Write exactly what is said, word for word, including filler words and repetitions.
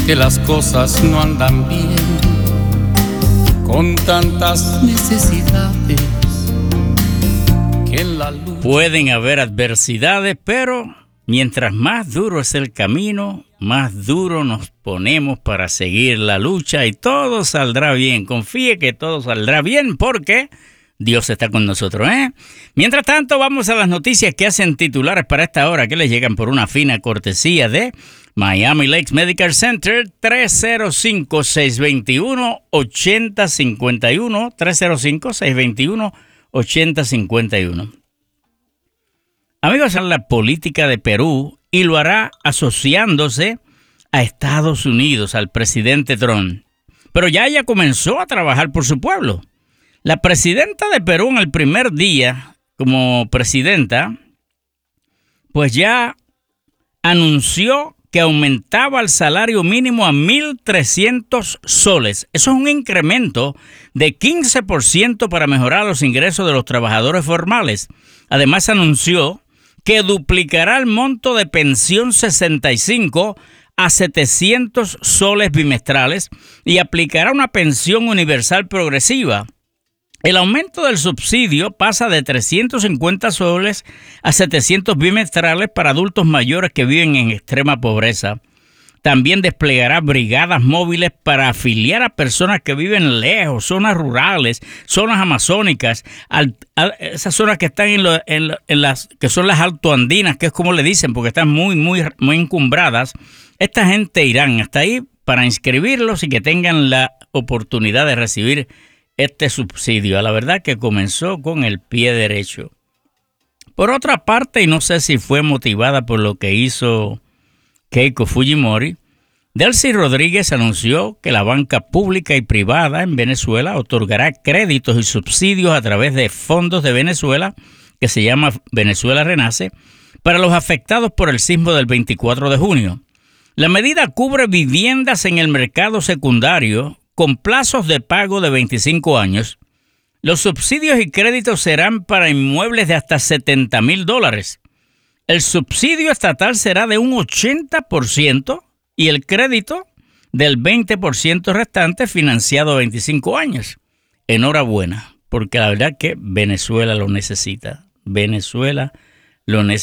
que las cosas no andan bien, con tantas necesidades que en la lucha... Pueden haber adversidades, pero mientras más duro es el camino, más duro nos ponemos para seguir la lucha y todo saldrá bien. Confíe que todo saldrá bien porque Dios está con nosotros, ¿eh? Mientras tanto, vamos a las noticias que hacen titulares para esta hora, que les llegan por una fina cortesía de Miami Lakes Medical Center, tres cero cinco, seis dos uno, ocho cero cinco uno, tres cero cinco, seis dos uno, ocho cero cinco uno. Amigos, la política de Perú y lo hará asociándose a Estados Unidos, al presidente Trump. Pero ya ella comenzó a trabajar por su pueblo. La presidenta de Perú en el primer día como presidenta, pues ya anunció que aumentaba el salario mínimo a mil trescientos soles. Eso es un incremento de quince por ciento para mejorar los ingresos de los trabajadores formales. Además anunció que duplicará el monto de pensión sesenta y cinco a setecientos soles bimestrales y aplicará una pensión universal progresiva. El aumento del subsidio pasa de trescientos cincuenta soles a setecientos bimestrales para adultos mayores que viven en extrema pobreza. También desplegará brigadas móviles para afiliar a personas que viven lejos, zonas rurales, zonas amazónicas, al, a, esas zonas que están en, lo, en, lo, en las que son las altoandinas, que es como le dicen, porque están muy, muy, muy encumbradas. Esta gente irán hasta ahí para inscribirlos y que tengan la oportunidad de recibir este subsidio. A la verdad que comenzó con el pie derecho. Por otra parte, y no sé si fue motivada por lo que hizo Keiko Fujimori, Delcy Rodríguez anunció que la banca pública y privada en Venezuela otorgará créditos y subsidios a través de fondos de Venezuela, que se llama Venezuela Renace, para los afectados por el sismo del veinticuatro de junio. La medida cubre viviendas en el mercado secundario con plazos de pago de veinticinco años. Los subsidios y créditos serán para inmuebles de hasta setenta mil dólares. El subsidio estatal será de un ochenta por ciento y el crédito del veinte por ciento restante financiado a veinticinco años. Enhorabuena, porque la verdad que Venezuela lo necesita. Venezuela lo necesita.